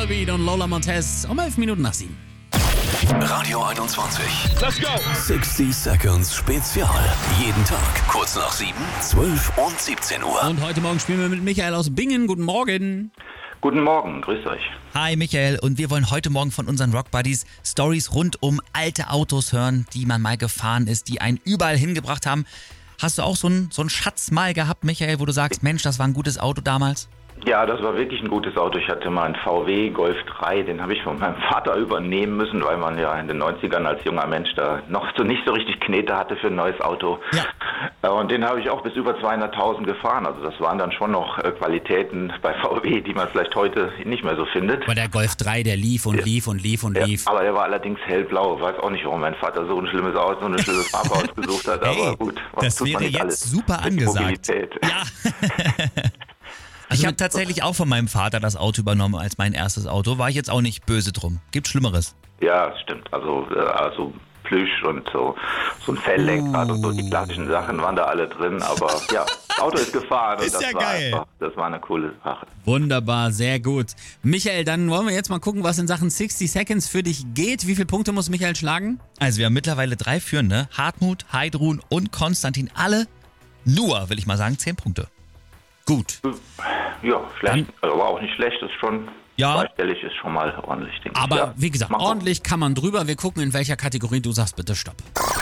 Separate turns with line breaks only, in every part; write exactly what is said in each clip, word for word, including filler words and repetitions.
Volbeat und Lola Montez um elf Minuten nach sieben.
Radio einundzwanzig.
Let's go!
sechzig Seconds Spezial. Jeden Tag kurz nach sieben, zwölf und siebzehn Uhr.
Und heute Morgen spielen wir mit Michael aus Bingen. Guten Morgen.
Guten Morgen, grüßt euch.
Hi Michael, und wir wollen heute Morgen von unseren Rock Buddies Stories rund um alte Autos hören, die man mal gefahren ist, die einen überall hingebracht haben. Hast du auch so einen, so einen Schatz mal gehabt, Michael, wo du sagst, Mensch, das war ein gutes Auto damals?
Ja, das war wirklich ein gutes Auto. Ich hatte mal einen V W Golf drei, den habe ich von meinem Vater übernehmen müssen, weil man ja in den neunzigern als junger Mensch da noch so nicht so richtig Knete hatte für ein neues Auto.
Ja.
Und den habe ich auch bis über zweihunderttausend gefahren. Also das waren dann schon noch Qualitäten bei V W, die man vielleicht heute nicht mehr so findet.
Weil der Golf drei, der lief und lief und lief und
Ja,
lief.
aber der war allerdings hellblau. Weiß auch nicht, warum mein Vater so ein schlimmes Auto, so eine schlimme Farbe ausgesucht hat.
Hey,
aber gut, was
das
tut man
wäre
nicht
jetzt
alles?
super
Für die
angesagt.
Mobilität.
Ja. Ich habe tatsächlich auch von meinem Vater das Auto übernommen als mein erstes Auto. War ich jetzt auch nicht böse drum. Gibt Schlimmeres.
Ja, stimmt. Also, äh, also Plüsch und so, so ein Felllenkrad
Uh.
und so, die klassischen Sachen waren da alle drin. Aber ja, das Auto ist gefahren und
Ist
das
ja
war
geil.
einfach, das war eine coole Sache.
Wunderbar, sehr gut. Michael, dann wollen wir jetzt mal gucken, was in Sachen sechzig Seconds für dich geht. Wie viele Punkte muss Michael schlagen?
Also wir haben mittlerweile drei Führende. Hartmut, Heidrun und Konstantin. Alle nur, will ich mal sagen, zehn Punkte.
Gut.
Ja, schlecht, aber auch nicht schlecht, ist schon,
Ja.
zweistellig ist schon mal ordentlich, denke ich.
Aber
Ja,
wie gesagt,
mach mal.
ordentlich kann man drüber. Wir gucken, in welcher Kategorie du sagst, bitte stopp.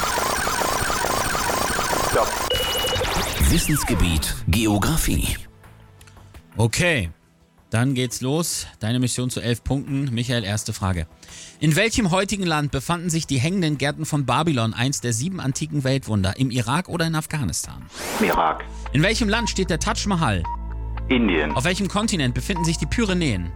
Ja.
Wissensgebiet Geografie.
Okay, dann geht's los. Deine Mission zu elf Punkten. Michael, erste Frage. In welchem heutigen Land befanden sich die hängenden Gärten von Babylon, eins der sieben antiken Weltwunder? Im Irak oder in Afghanistan?
Irak,
In welchem Land steht der Taj Mahal?
Indien,
Auf welchem Kontinent befinden sich die Pyrenäen?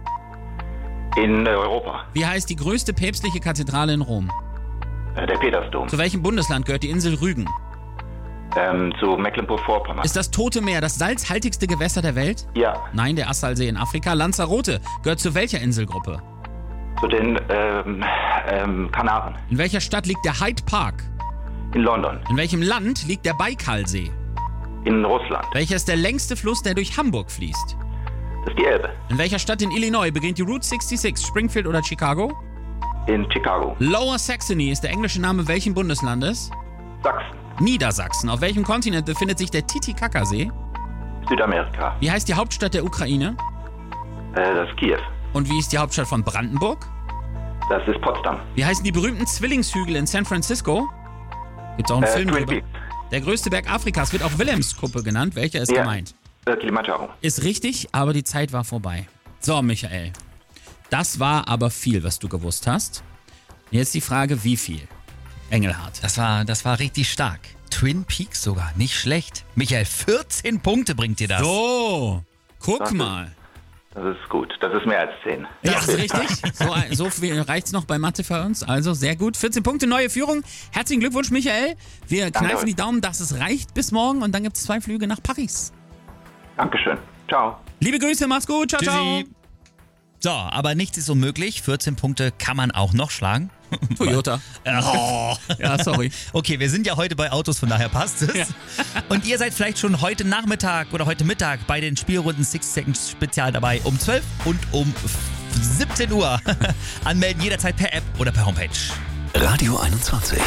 in Europa,
Wie heißt die größte päpstliche Kathedrale in Rom?
äh, der Petersdom,
Zu welchem Bundesland gehört die Insel Rügen?
ähm, zu Mecklenburg-Vorpommern.
Ist das Tote Meer das salzhaltigste Gewässer der Welt?
Ja,
Nein, der Assalsee in Afrika. Lanzarote gehört zu welcher Inselgruppe?
zu den ähm, ähm, Kanaren,
In welcher Stadt liegt der Hyde Park?
in London,
In welchem Land liegt der Baikalsee?
in Russland,
Welcher ist der längste Fluss, der durch Hamburg fließt?
das ist die Elbe,
In welcher Stadt in Illinois beginnt die Route sechsundsechzig? Springfield oder Chicago?
in Chicago,
Lower Saxony ist der englische Name welchen Bundeslandes?
Sachsen,
Niedersachsen. Auf welchem Kontinent befindet sich der Titicacasee?
Südamerika,
Wie heißt die Hauptstadt der Ukraine?
äh, das ist Kiew,
Und wie ist die Hauptstadt von Brandenburg?
das ist Potsdam,
Wie heißen die berühmten Zwillingshügel in San Francisco? Gibt's auch einen
äh,
Film
Twin
drüber?
Peaks,
Der größte Berg Afrikas wird auch Wilhelmskuppe genannt. Welcher ist
Ja.
gemeint?
äh, Kilimanjaro.
Ist richtig, aber die Zeit war vorbei. So, Michael. Das war aber viel, was du gewusst hast. Jetzt die Frage, wie viel? Engelhardt.
Das war, das war richtig stark. Twin Peaks sogar, nicht schlecht. Michael, vierzehn Punkte bringt dir das.
So, guck
Das ist-
mal.
Das ist gut, das ist mehr als zehn.
Das ist richtig. So, ein- so viel reicht's noch bei Mathe für uns. Also sehr gut. vierzehn Punkte, neue Führung. Herzlichen Glückwunsch, Michael. Wir kneifen
euch.
die Daumen, dass es reicht bis morgen. Und dann gibt's zwei Flüge nach Paris.
Dankeschön, ciao.
Liebe Grüße, mach's gut. Ciao, ciao.
Tschüssi. So, aber nichts ist unmöglich. vierzehn Punkte kann man auch noch schlagen.
Toyota.
Oh.
Ja, sorry.
Okay, wir sind ja heute bei Autos, von daher passt es.
Ja.
Und ihr seid vielleicht schon heute Nachmittag oder heute Mittag bei den Spielrunden sechzig Seconds Spezial dabei um zwölf und um siebzehn Uhr. Anmelden jederzeit per App oder per Homepage.
Radio einundzwanzig.